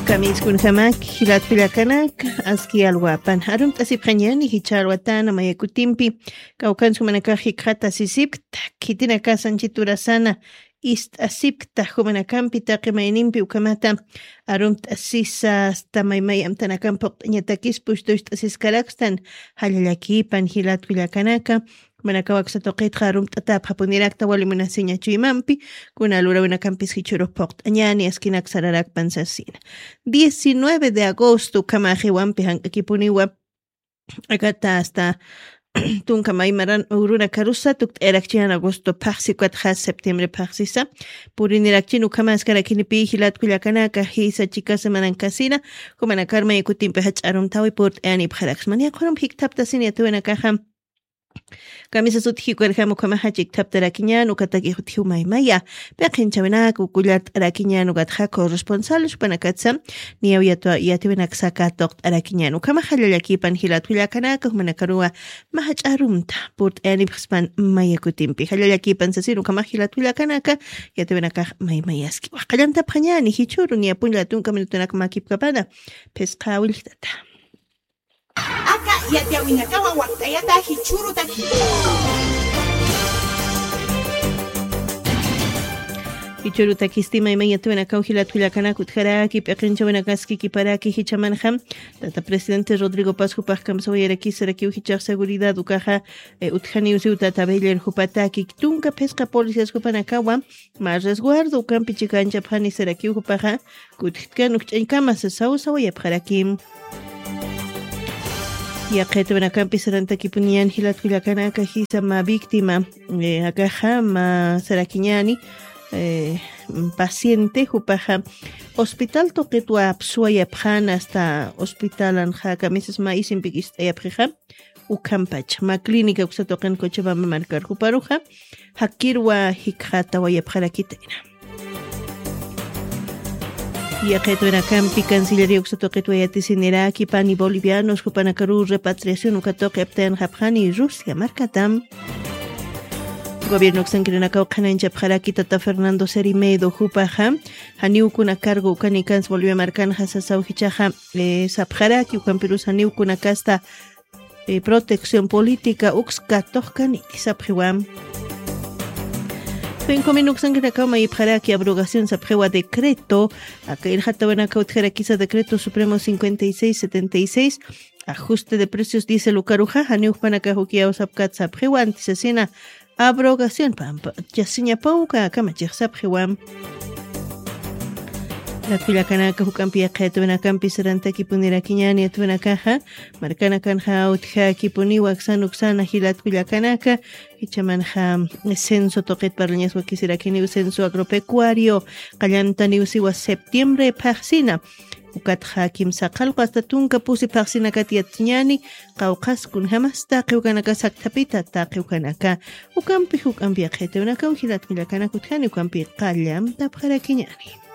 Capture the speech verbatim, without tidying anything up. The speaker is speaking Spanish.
Kamis kun hamak hilat pilakanak aski alwapan harum tasipqañani hicharwatana mayakutimpi kawkansu manaka hikrata sisipta kitina kasanchiturasana ist asipta humanakampi taqimayninpi ukamata arum tasisa tamaymay amtanakampoq ñatakispush tush tasiskaraqstan hallallakipan hilat pilakanaka manaka waksatoqitqa arum t'atap hapunirakta walimunasiña chuymanpi kuna lurawinakampis hichuruqpoq t'añani askinak sararakpan sasina diecinueve de agosto kamajiwanpi hank'akipuniwa akata hasta tunka maymaran uruna karusa tuk erakchian agosto paxi cuatro septiembre paxisa puriniraktinu kamaskarakinipi hilat kullakanaka hisa chikasa manankasina kumanakarma ikutimpi hach'arum tawi purt ani bharaksmania qorum hiktaptasini atuwenakaja Kamisa sutji kuerjamo kamahachik taptarakiñanu kataki hutiumaymaya peqinchawenak ukullart arakiñanu gatja corresponsal panakatsa niawyatua yatiwenak sakatoq arakiñanu kamahallallakipan hilatwillakanaka manakaruwa mahach'arumta purt anipspan mayakutimpi hallallakipan sasiru kamahilatwillakanaka yatiwenakaj maymayaski waqallanta phañani hichuru niapunlla tunka minutunak makipkapana pesqawiltata Aka yatiawinakawan waqtayata hichurutaki. Hichurutakistima imayatuwenakaw hilatwillakanakut haraki peqinchawenakaski kiparaki hichamanjam tata presidente Rodrigo Paz hupaj kamsawayraki sarakiw hichaq seguridad ukaja utjani usiuta tabeller hupataki tunka pesca policías hupanakawa más resguardo ukampi chikancha phani sarakiw hupaja kutjkanuk ch'aykama sasaw yapjarakim Yaqete benakampi saranta kipunian hilat kullakanaka hisa ma víctima eh, akaja ma sarakiñani eh, paciente hupaja hospital toqetwa apsuaya phana hasta hospital anja kamises ma isimpikis ayapja ukampach ma clínica uksa toqen Cochabamba marcar huparuja hakirwa hikhata wayapjarakitaina Yaqeto en acampi Cancillería Uxatoquetua yatisiniraki pani bolivianos hupanakaru repatriación ukatoque apten japjani Rusia marcatam Gobierno Xankirinakau Kanancha Pjaraki Tata Fernando Serimedo Hupaja Haniukuna cargo ukanikans volvió a marcar hasasau hichaja eh, Sapjaraki ukampirus haniukuna casta eh, protección política uxkatohkani sapjiwam Cinco minutos en que acaba y para que abrogación se aprueba decreto, acá el Jatabanaka Utjera quizá decreto supremo cincuenta y seis setenta y seis, ajuste de precios dice Lucaruja, Haniuk Panaka Hukia Osapkat se aprueba antisesina abrogación, pampa, Yasiña Pauca, Kamachir se aprueba. La Kullakanaka Hukampi Akato en Akampi Saranta Kipunira Kiñani Atuena Caja, Marcana Kanja Utja Kipuni Waxan Uxana Hilat Kullakanaka, Hichamanja Censo Toquet Parleñas Wakisira Kini Censo Agropecuario, Callanta Niusiwa Septiembre Paxina, Ukatja Kim Sakalko hasta Tunka Pusi Paxina Katiatñani, Kaukas Kun Hamasta, Kiukanaka Saktapita, Takiukanaka, Ukampi Hukampi Akato en Akau Hilat Kullakanaka Utjani Ukampi Kallam Tapjara Kiñani.